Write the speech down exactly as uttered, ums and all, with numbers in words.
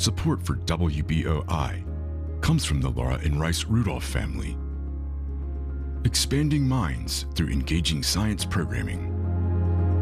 Support for W B O I comes from the Laura and Rice Rudolph family, expanding minds through engaging science programming.